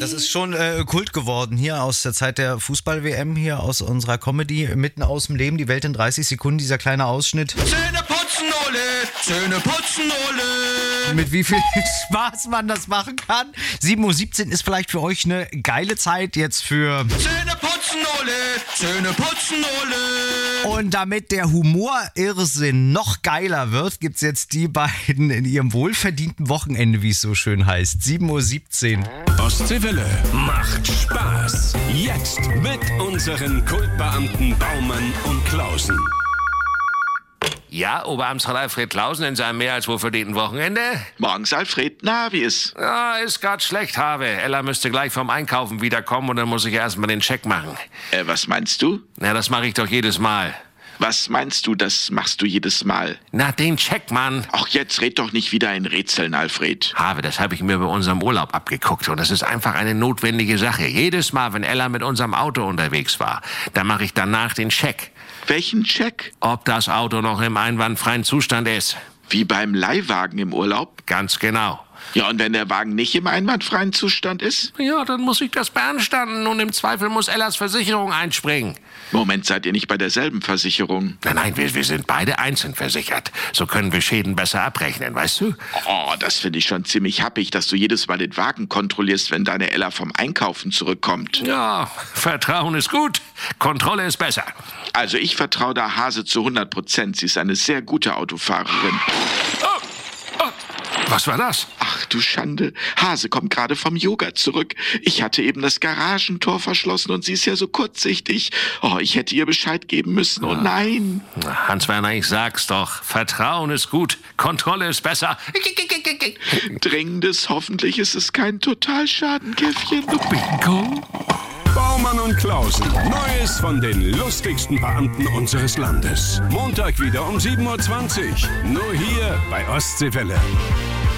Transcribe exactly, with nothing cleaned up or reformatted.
Das ist schon äh, Kult geworden hier aus der Zeit der Fußball-W M, hier aus unserer Comedy, mitten aus dem Leben, die Welt in dreißig Sekunden, dieser kleine Ausschnitt. Zähne putzen, Ole! Zähne putzen, Ole! Mit wie viel Spaß man das machen kann. sieben Uhr siebzehn ist vielleicht für euch eine geile Zeit jetzt für... Zähne putzen, Ole! Zähne putzen, Ole! Und damit der Humor-Irrsinn noch geiler wird, gibt's jetzt die beiden in ihrem wohlverdienten Wochenende, wie es so schön heißt. sieben Uhr siebzehn. Ostseewelle macht Spaß. Jetzt mit unseren Kultbeamten Baumann und Klausen. Ja, Oberamtsrat Alfred Klausen in seinem mehr als wohlverdienten Wochenende? Morgens, Alfred. Na, wie ist? Ja, ist grad schlecht, Habe. Ella müsste gleich vom Einkaufen wiederkommen und dann muss ich erstmal den Check machen. Äh, was meinst du? Na, das mache ich doch jedes Mal. Was meinst du, das machst du jedes Mal? Na, den Check, Mann. Ach, jetzt red doch nicht wieder in Rätseln, Alfred. Habe, das habe ich mir bei unserem Urlaub abgeguckt und das ist einfach eine notwendige Sache. Jedes Mal, wenn Ella mit unserem Auto unterwegs war, dann mache ich danach den Check. Welchen Check? Ob das Auto noch im einwandfreien Zustand ist. Wie beim Leihwagen im Urlaub? Ganz genau. Ja, und wenn der Wagen nicht im einwandfreien Zustand ist? Ja, dann muss ich das beanstanden und im Zweifel muss Ellas Versicherung einspringen. Moment, seid ihr nicht bei derselben Versicherung? Nein, nein, wir, wir sind beide einzeln versichert. So können wir Schäden besser abrechnen, weißt du? Oh, das finde ich schon ziemlich happig, dass du jedes Mal den Wagen kontrollierst, wenn deine Ella vom Einkaufen zurückkommt. Ja, Vertrauen ist gut, Kontrolle ist besser. Also ich vertraue da Hase zu hundert Prozent. Sie ist eine sehr gute Autofahrerin. Oh, oh, was war das? Ach du Schande. Hase kommt gerade vom Yoga zurück. Ich hatte eben das Garagentor verschlossen und sie ist ja so kurzsichtig. Oh, ich hätte ihr Bescheid geben müssen. Oh nein. Hans-Werner, ich sag's doch. Vertrauen ist gut, Kontrolle ist besser. Dringendes, hoffentlich ist es kein Totalschadenkäffchen. Bingo. Baumann und Klausen. Neues von den lustigsten Beamten unseres Landes. Montag wieder um sieben Uhr zwanzig. Nur hier bei Ostseewelle.